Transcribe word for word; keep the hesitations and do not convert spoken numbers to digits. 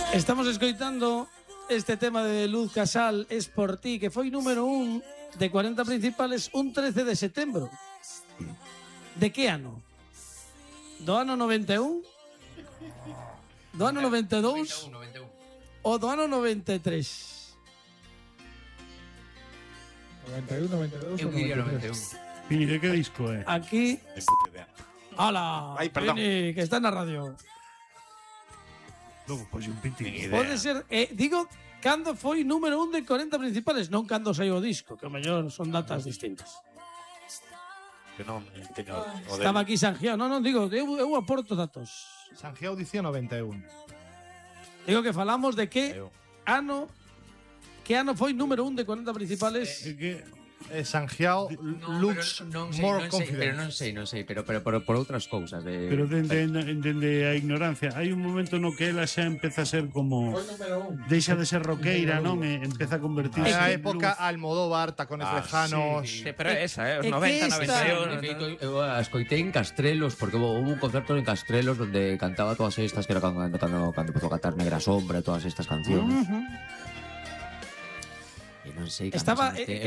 Estamos escoitando este tema de Luz Casal, Es por ti, que foi número un de cuarenta principales un trece de setembro. De que ano? Do ano noventa e un? Do ano noventa e dous? O do ano noventa e tres? noventa e un, noventa e dous Eu ou quería noventa e noventa e un. tres? Pini, de que disco é? Aquí... De puta idea. ¡Hala! Ay, perdón. Pini, que está na radio. Logo, pois un piti. Ni idea. Pode ser... Eh, digo, cando foi número un de cuarenta principales, non cando saiu o disco, que o mellor son datas distintas. Que non teño o de... Estaba aquí Sanjiao. Non, non, digo, eu, eu aporto datos. Sanjiao dicía noventa e un. Digo que falamos de que Eu. ano... Que ano foi número un de cuarenta principales? É que Eh, Sanjiao No, looks pero non sei, more non sei, confident. pero non sei, non sei, pero pero por, por outras cousas de Pero dende, dende a ignorancia hai un momento no que ela xa empeza a ser como deixa de ser roqueira, non? E empeza a convertirse En a en época blues. Almodóvar, Tacones Ah, Lejanos. sí. Sí, pero é esa, eh, os É que noventa, esta- noventa e un. De feito, eu a escoitei en Castrelos, porque hubo un concerto en Castrelos donde cantaba todas estas, que era cando, cando, cando empezou a cantar Negra Sombra e todas estas canciones. Ujú. E non sei cando Estaba- se mete-